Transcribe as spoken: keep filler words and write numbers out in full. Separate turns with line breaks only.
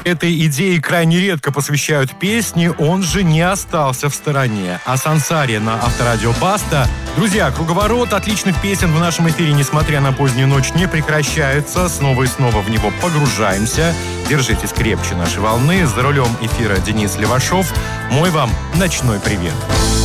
Этой идее крайне редко посвящают песни, он же не остался в стороне. А Сансари на Авторадио Баста. Друзья, круговорот отличных песен в нашем эфире, несмотря на позднюю ночь, не прекращается. Снова и снова в него погружаемся. Держитесь крепче нашей волны. За рулем эфира Денис Левашов. Мой вам ночной привет.